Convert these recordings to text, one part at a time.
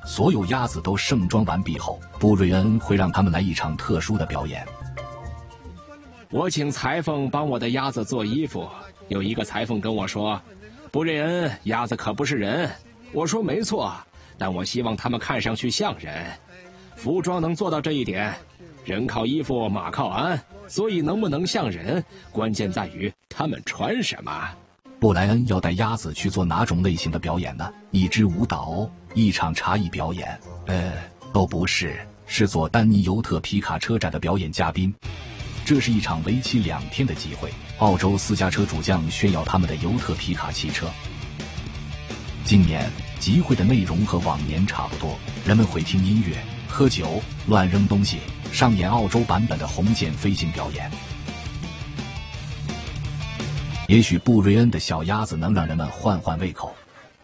所有鸭子都盛装完毕后，布瑞恩会让他们来一场特殊的表演。 我请裁缝帮我的鸭子做衣服。有一个裁缝跟我说：“布瑞恩，鸭子可不是人。”我说：“没错，但我希望它们看上去像人。服装能做到这一点，人靠衣服，马靠鞍，所以能不能像人，关键在于他们穿什么。” 布莱恩要带鸭子去做哪种类型的表演呢？一支舞蹈，一场茶艺表演？都不是，是做丹尼尤特皮卡车展的表演嘉宾。这是一场为期2天的集会，澳洲私家车主将炫耀他们的尤特皮卡汽车。今年集会的内容和往年差不多，人们会听音乐、喝酒、乱扔东西，上演澳洲版本的红箭飞行表演。也许布瑞恩的小鸭子能让人们换换胃口。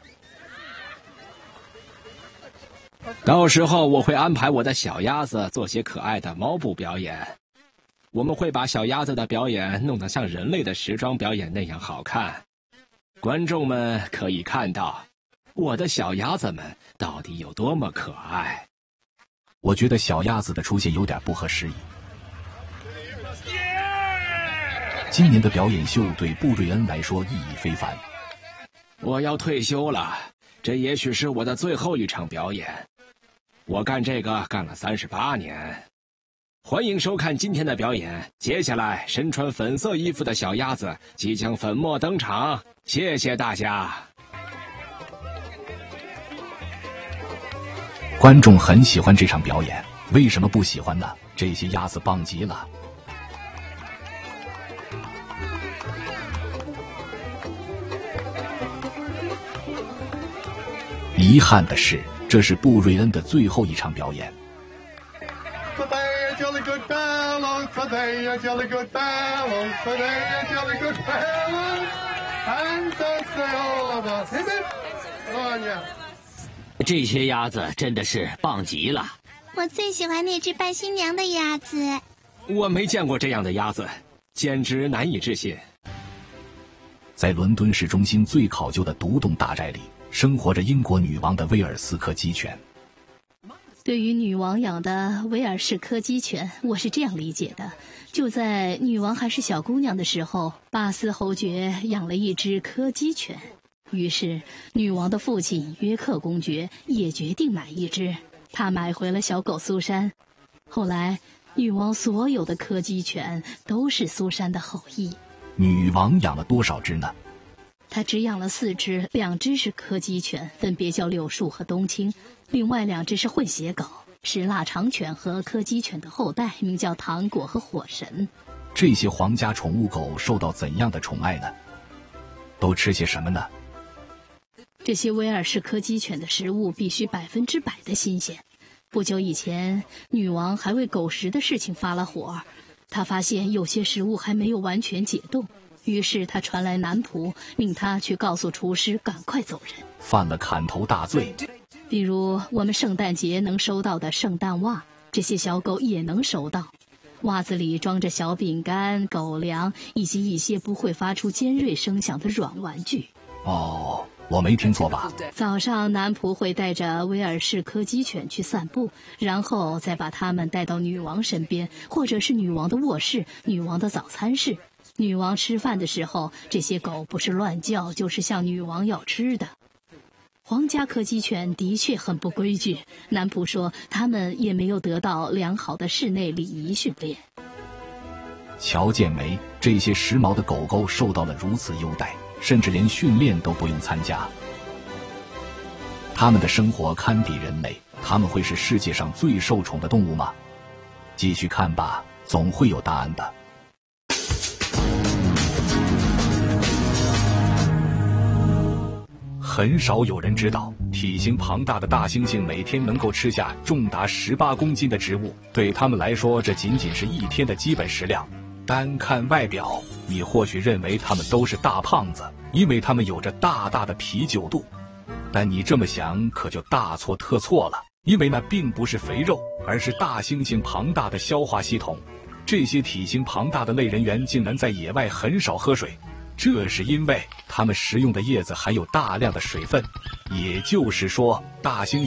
到时候我会安排我的小鸭子做些可爱的猫步表演。我们会把小鸭子的表演弄得像人类的时装表演那样好看。观众们可以看到，我的小鸭子们到底有多么可爱。 我觉得小鸭子的出现有点不合时宜。今年的表演秀对布瑞恩来说意义非凡。 我要退休了，这也许是我的最后一场表演。我干这个干了38年。欢迎收看今天的表演。接下来，身穿粉色衣服的小鸭子即将粉墨登场。谢谢大家。 观众很喜欢这场表演，为什么不喜欢呢？这些鸭子棒极了。遗憾的是，这是布瑞恩的最后一场表演。 这些鸭子真的是棒极了。 我最喜欢那只扮新娘的鸭子。 我没见过这样的鸭子，简直难以置信。 在伦敦市中心最考究的独栋大宅里，生活着英国女王的威尔斯柯基犬。 对于女王养的威尔士柯基犬，我是这样理解的：就在女王还是小姑娘的时候，巴斯侯爵养了一只柯基犬，于是女王的父亲约克公爵也决定买一只。他买回了小狗苏珊。后来，女王所有的柯基犬都是苏珊的后裔。 女王养了多少只呢？ 她只养了4只，2只是柯基犬，分别叫柳树和冬青。另外2只是混血狗，是腊肠犬和柯基犬的后代，名叫糖果和火神。 这些皇家宠物狗受到怎样的宠爱呢？都吃些什么呢？ 这些威尔士柯基犬的食物必须100%的新鲜。不久以前，女王还为狗食的事情发了火，她发现有些食物还没有完全解冻，于是她传来男仆，令他去告诉厨师赶快走人。 犯了砍头大罪。 比如我们圣诞节能收到的圣诞袜，这些小狗也能收到。袜子里装着小饼干、狗粮以及一些不会发出尖锐声响的软玩具。 哦，我没听错吧？ 早上男仆会带着威尔士柯基犬去散步，然后再把它们带到女王身边，或者是女王的卧室、女王的早餐室。女王吃饭的时候，这些狗不是乱叫，就是向女王要吃的。皇家柯基犬的确很不规矩，男仆说他们也没有得到良好的室内礼仪训练。 瞧见没，这些时髦的狗狗受到了如此优待，甚至连训练都不用参加。它们的生活堪比人类，它们会是世界上最受宠的动物吗？继续看吧，总会有答案的。很少有人知道，体型庞大的大猩猩每天能够吃下重达18公斤的植物，对他们来说，这仅仅是一天的基本食量。单看外表，你或许认为他们都是大胖子，因为他们有着大大的啤酒肚。但你这么想可就大错特错了，因为那并不是肥肉，而是大猩猩庞大的消化系统。这些体型庞大的类人猿竟然在野外很少喝水，这是因为它们食用的叶子含有大量的水分，也就是说，大猩猩